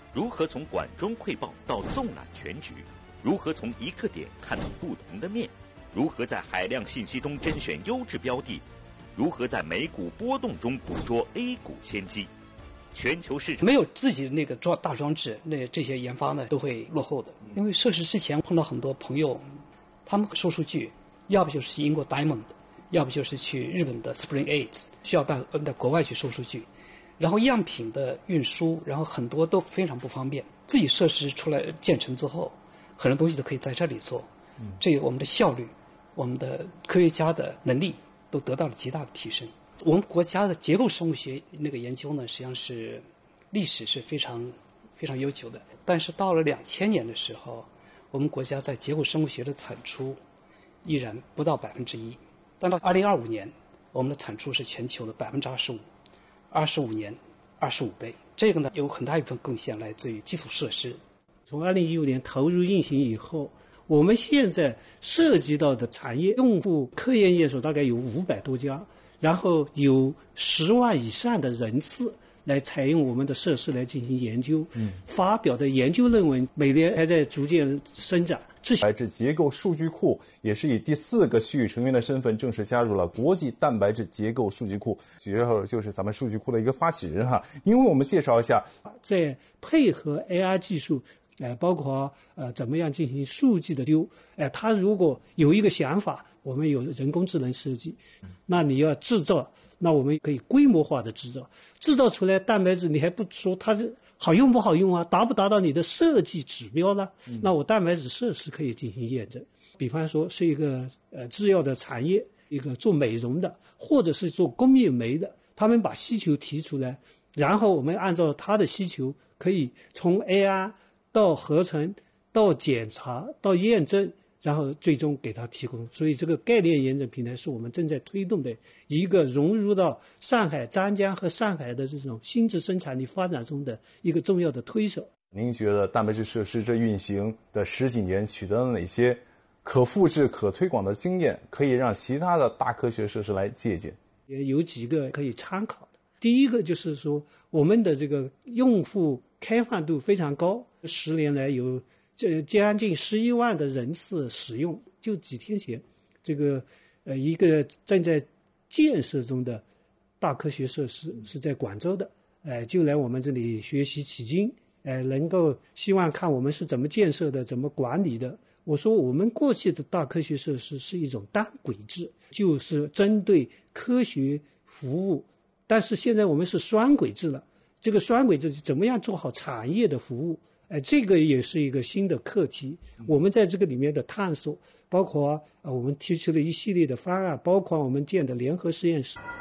如何从管中窥豹到纵览全局？如何从一个点看到不同的面？如何在海量信息中甄选优质标的？如何在美股波动中捕捉 A 股先机？全球市场没有自己的那个大装置，这些研发呢都会落后的。因为上市之前碰到很多朋友，他们收数据，要不就是去英国 Diamond， 要不就是去日本的 Spring Eight， 需要到国外去收数据。然后样品的运输，然后很多都非常不方便。自己设施出来建成之后，很多东西都可以在这里做。这个我们的效率，我们的科学家的能力都得到了极大的提升。我们国家的结构生物学那个研究呢，实际上是历史是非常非常悠久的。但是到了2000年的时候，我们国家在结构生物学的产出依然不到1%。但到2025年，我们的产出是全球的25%，25年25倍。这个呢，有很大一部分贡献来自于基础设施。 从2015年投入运行以后，我们现在涉及到的产业用户科研院所大概有500多家，然后有10万以上的人次来采用我们的设施来进行研究。发表的研究论文每年还在逐渐生长。 蛋白质结构数据库也是以第4个区域成员的身份正式加入了国际蛋白质结构数据库，主要就是咱们数据库的一个发起人哈。您为我们介绍一下， 在配合 AI 技术，包括怎么样进行数据的丢，他如果有一个想法，我们有人工智能设计，那你要制造，那我们可以规模化的制造，制造出来蛋白质，你还不说它是好用不好用啊？达不达到你的设计指标呢？那我蛋白质设施可以进行验证。比方说是一个制药的产业，一个做美容的，或者是做工业煤的，他们把需求提出来，然后我们按照他的需求，可以从 AI 到合成，到检查，到验证，然后最终给他提供。所以这个概念验证平台是我们正在推动的一个融入到上海、张江和上海的这种新质生产力发展中的一个重要的推手。 您觉得蛋白质设施这运行的10几年取得了哪些可复制、可推广的经验，可以让其他的大科学设施来借鉴？ 也有几个可以参考的。第一个就是说，我们的这个用户开放度非常高，10年来有将近11万的人次使用。就几天前，这个一个正在建设中的大科学设施是在广州的，就来我们这里学习取经，能够希望看我们是怎么建设的，怎么管理的。我说我们过去的大科学设施是一种单轨制，就是针对科学服务，但是现在我们是双轨制了。这个双轨制怎么样做好产业的服务？这个也是一个新的课题。我们在这个里面的探索，包括我们提出了一系列的方案，包括我们建的联合实验室。